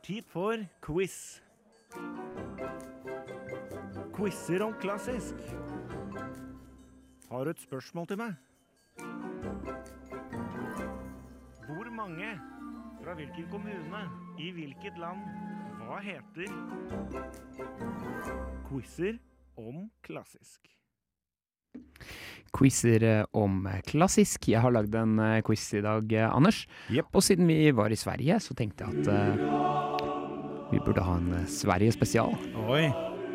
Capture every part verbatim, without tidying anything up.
Tid for quiz. Quizzer om klassisk. Har du et spørsmål til meg? Hvor mange? Fra hvilken kommune? I hvilket land? Hva heter? Quizzer om klassisk. Quizzer om klassisk. Jeg har laget en quiz i dag, Anders. Yep. Og siden vi var i Sverige, så tenkte jeg at uh, vi burde ha en Sverige-spesial. Oi.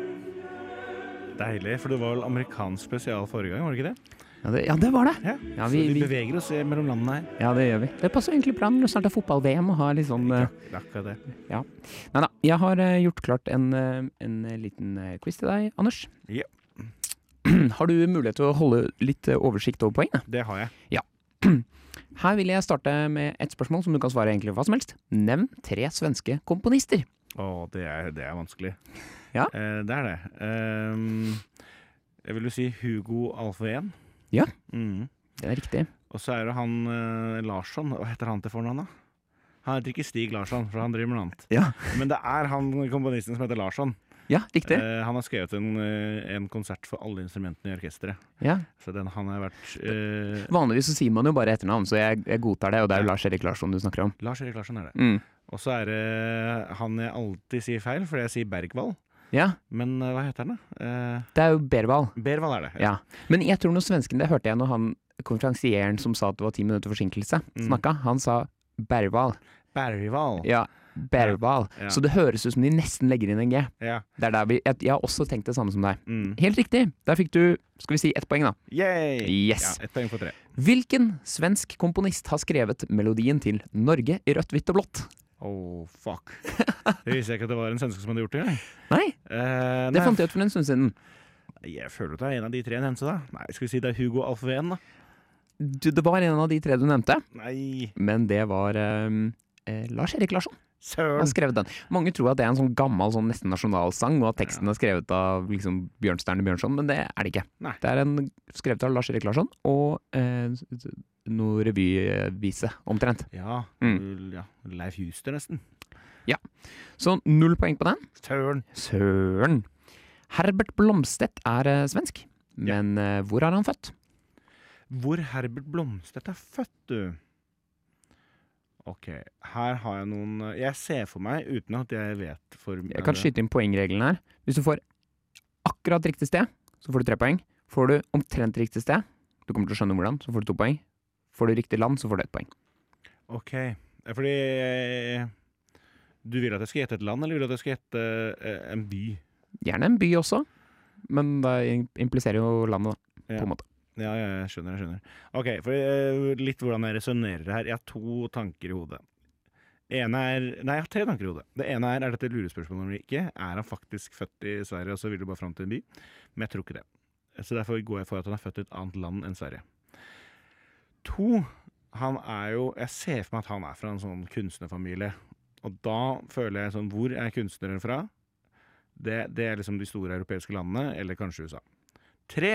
Deilig, for det var vel amerikansk spesial forrige gang, var det ikke det? Ja, det, ja, det var det. Ja, Ja, så vi, vi vi, beveger oss mellom landene her. ja, det gjør vi. Det passer egentlig bra når det snart er fotball-V M og har litt sånn... Uh, Det er akkurat det. ja. Neida, jeg har uh, gjort klart en, uh, en liten uh, quiz til deg, Anders. Ja, Har du mulighet til å holde litt uh, oversikt over poengene? det har jeg. Her vil jeg starte med et spørsmål som du kan svare egentlig hva som helst. Nevn tre svenske komponister. Å, det er, det er vanskelig. Ja. Eh, det er det. Ehm, jeg vil jo si Hugo Alfvén. Ja. Mhm. Det er riktig. Og så er det han eh, Larsson. Hva heter han til fornavn da? Han heter ikke Stig Larsson, for han driver med noe annet. Ja, Men det er han komponisten som heter Larsson. ja riktig. Eh, han har skrevet en, eh, en konsert for alle instrumentene i orkestret. Ja. Så den han har vært... eh, Vanligvis så sier man jo bare etternavn, så jeg, jeg godtar det, og det er jo Lars-Erik Larsson du snakker om. Lars-Erik Larsson er det. Mm. Og så er det han jeg alltid sier feil, fordi jeg sier Bergvall. Ja, Men eh, hva heter han da? Eh, det er jo Berwald. Bergvall er det. Ja. Men jeg tror noe svensken, det hørte jeg når han, konferansieren som sa at det var ti minutter forsinkelse, Mm. snakka, han sa Berwald. Bergvall. Ja, Berwald. Ja. Så det høres ut som de nesten legger inn en G. Ja. Det er der vi, jeg, jeg har også tenkt det samme som deg. Mm. Helt riktig. Der fikk du, skal vi si, ett poeng da. Yay! Yes. Ja, ett poeng for tre. Hvilken svensk komponist har skrevet melodien til Norge i rødt, hvitt og blått? Oh, fuck. Det visste jeg ikke at det var en svenske som hadde gjort det. Nei, Eh, det fant jeg ut for en stund siden. Jeg føler at det er en av de tre jeg nevnte da. Nei, skal vi si det er Hugo Alfvén da? Du, det var en av de tre du nevnte, Nei, men det var eh, eh, Lars-Erik Larsson. Han søren. har skrevet den. Mange tror at det er en sånn gammel sånn nesten nasjonalsang, og at teksten er skrevet av liksom, Bjørnstjerne Bjørnson, men det er det ikke. Nei. Det er en skrevet av Lars-Erik Larsson, og eh, noe revyvise omtrent. Ja, Mm. ja, Leif Juster nesten. Så null poeng på den. Søren. Søren. Herbert Blomstedt er eh, svensk, Ja. men eh, hvor er han født? Hvor Herbert Blomstedt er født, du? Ok, her har jeg noen... Jeg ser for meg, uten at jeg vet for... Jeg kan skyte inn poengregelen her. Hvis du får akkurat riktig sted, så får du tre poeng. Får du omtrent riktig sted, du kommer til å skjønne hvordan, så får du to poeng. Får du riktig land, så får du ett poeng. Ok, fordi... Du vil at jeg skal gjette et land, eller vil du at jeg skal gjette eh, en by? Gjerne en by også, men det impliserer jo landet, da, Ja. på en måte. Ja, ja, jeg skjønner, jeg skjønner. Ok, for eh, litt hvordan jeg resonerer her. Jeg har to tanker i hodet. Ene er... Nei, jeg har tre tanker i hodet. Det ene er, er dette lurespørsmålet eller ikke? Er han faktisk født i Sverige, og så vil du bare fram til en by? Men jeg tror ikke det. Så derfor går jeg for at han er født i et annet land enn Sverige. To, han er jo... Jeg ser for meg at han er fra en sånn kunstnerfamilie. Og da føler jeg sånn, hvor er kunstneren fra? Det, det er liksom de store europeiske landene, eller kanskje U S A. Tre!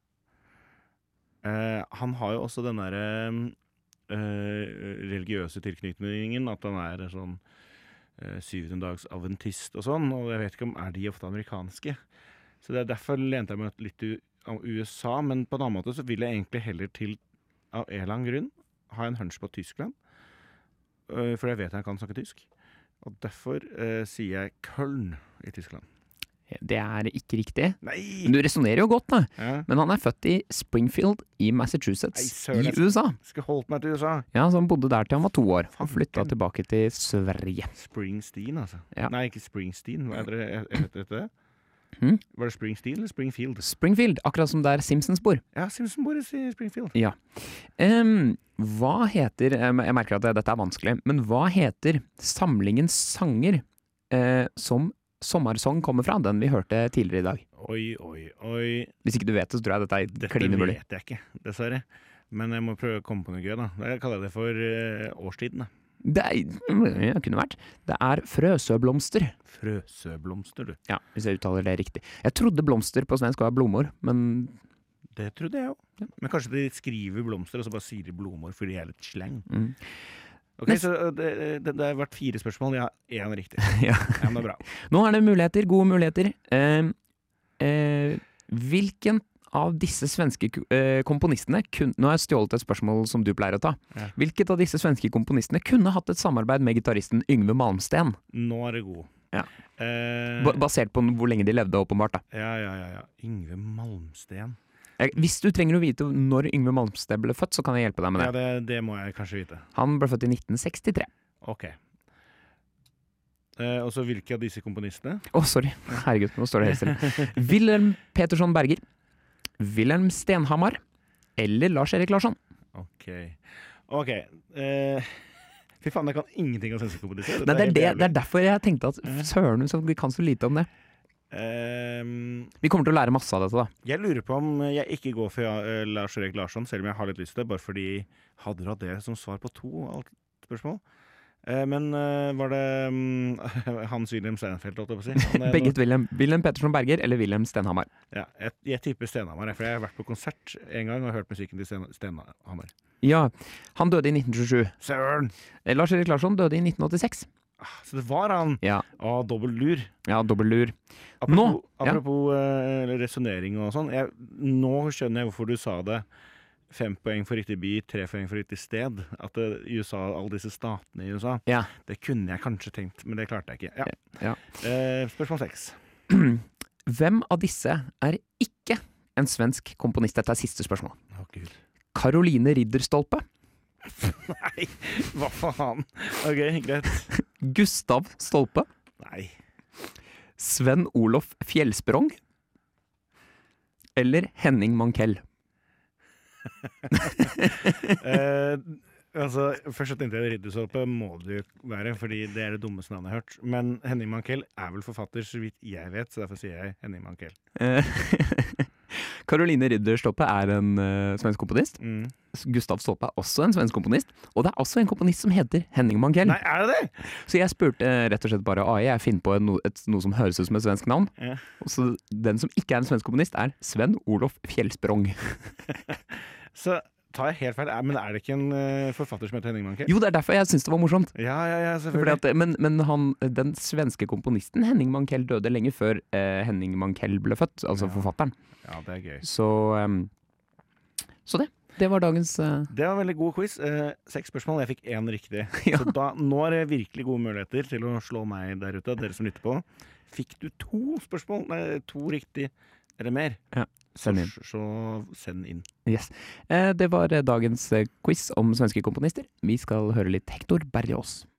Eh, han har jo også den der eh, religiøse tilknytningen, at han er sånn eh, syvendedags adventist og sånn, og jeg vet ikke om er de ofte amerikanske. Så det er derfor lente jeg meg litt til U S A, men på en annen måte så vil jeg egentlig heller til, av en eller annen grunn, ha en hunch på Tyskland, eh, for jeg vet han kan snakke tysk. Og derfor eh, sier jeg Köln i Tyskland. Det er ikke riktig. Nei! Men du resonerer jo godt, da. Ja. Men han er født i Springfield i Massachusetts, Nei, søren, i U S A. Skal holdt meg til U S A. Ja, så han bodde der til han var to år, og Fanken. flyttet tilbake til Sverige. Springsteen, altså. Ja. Nei, ikke Springsteen. Hva er det jeg heter det? Hm? Var det Springsteen eller Springfield? Springfield, akkurat som der Simpsons bor. Ja, Simpson bor i Springfield. Ja. Em, hva heter, em, jeg merker at dette er vanskelig, men hva heter samlingens sanger eh, som Sommarsong kommer fra, den vi hørte tidligere i dag? Oi, oi, oi. Hvis ikke du vet det, så tror jeg dette er Dette klin umulig. vet jeg ikke, dessverre. Men jeg må prøve å komme på noe gøy, da. Jeg kaller det for uh, årstiden, da. Det er, ja, kunne vært. Det er frøsøblomster. Frøsøblomster, du. Ja, hvis jeg uttaler det riktig. Jeg trodde blomster på svensk var blomor, men Det trodde jeg jo. Men kanskje de skriver blomster, og så bare sier de blomor, fordi de er litt slang. mm. Ok, Nest- så det, det, det har vært fire spørsmål. Jeg har én riktig. Ja. Ja, men det er bra. Nå er det muligheter, gode muligheter. Eh, eh, hvilken av disse svenske ku- eh, komponistene kun, Nå har jeg stjålet et spørsmål som du pleier å ta. Ja. Hvilket av disse svenske komponistene kunne hatt et samarbeid med gitaristen Yngve Malmsten? Nå er det god. Ja. Eh, Ba- basert på hvor lenge de levde, åpenbart. da. ja, ja, ja, ja. Yngve Malmsten. Eh, Hvis du trenger å vite når Yngve Malmsten ble født, så kan jeg hjelpe deg med Ja, det. det, det må jeg kanskje vite. Han ble født i nitten sekstitre. Ok. Eh, og så hvilke av disse komponistene? Å, sorry. Herregud, nå står det helt stille. Wilhelm Petersson Berger, Wilhelm Stenhammar eller Lars-Erik Larsson? Ok. Ok. Eh, fy faen, jeg kan ingenting om svenske komponister. Nei, det, er helt det, jævlig. det er derfor jeg tenkte at søren, så vi kan så lite om det. Ehm, Vi kommer til å lære masse av dette, da. jeg lurer på om jeg ikke går for uh, Lars-Erik Larsson, selv om jeg har litt lyst til det, bare fordi hadde du hatt det som svar på to alt spørsmål? Eh, men eh, var det um, Hans-Wilhelm Steinfeld, holdt jeg på å si? Han er Begge nå- Wilhelm, Wilhelm Petersson Berger eller Wilhelm Stenhammar. Ja, jeg, jeg tipper Stenhammar, jeg, for jeg har vært på konsert en gang og hørt musikken til Sten Stenhammar. Ja, han døde i nitten tjuesju. Søren! Eh, Lars-Erik Larsson døde i nitten åttiseks. Ah, så det var han! Ja, Å, dobbel lur. ja dobbel lur. Apropos, Nå, ja. apropos uh, resonnering og sånn. Jeg, nå skjønner jeg hvorfor du sa det. Fem poeng for riktig by, tre poeng for riktig sted. At uh, U S A, alle disse statene i U S A, Ja. det kunne jeg kanskje tenkt, men det klarte jeg ikke. Ja. Ja. Eh, spørsmål seks. Hvem av disse er ikke en svensk komponist? Dette er siste spørsmål. Å, gud. Caroline Ridderstolpe, Nei, hva faen? Ok, greit. Gustav Stolpe, Nei. Sven Olof Fjellsprong eller Henning Mankell? Eh, altså, først så tenkte jeg Ridderstolpe må det jo være, fordi det er det dummeste navnet jeg har hørt. Men Henning Mankell er vel forfatter, så vidt jeg vet, så derfor sier jeg Henning Mankell. Eh, Caroline Ridderstolpe er en eh, svensk komponist. Mm. Gustav Stolpe er også en svensk komponist. Og det er også en komponist som heter Henning Mankell. Nei, er det det? Så jeg spurte eh, rett og slett bare A I. Jeg finner på en no, et, noe som høres ut som et svensk navn. Ja. Og så den som ikke er en svensk komponist, er Sven Olof Fjellsprong. Så tar jeg helt feil. Er- Men er det ikke en eh, forfatter som heter Henning Mankell? Jo, det er derfor jeg syns det var morsomt. Ja, ja, ja, Fordi selvfølgelig. at, men men han, den svenske komponisten Henning Mankell døde lenge før eh, Henning Mankell ble født, altså Ja. forfatteren. Ja, det er gøy. Så, em, så det. Det var dagens eh, Det var en veldig god quiz. Eh, seks spørsmål, jeg fikk én riktig. Ja. Så da, nå er det virkelig gode muligheter til å slå meg der ute, dere som lytter på. Fikk du to spørsmål, nei, to riktig eller mer, Ja, send inn. Så, så send inn. Yes. Eh, det var eh, dagens eh, quiz om svenske komponister. Vi skal høre litt Hector Berlioz.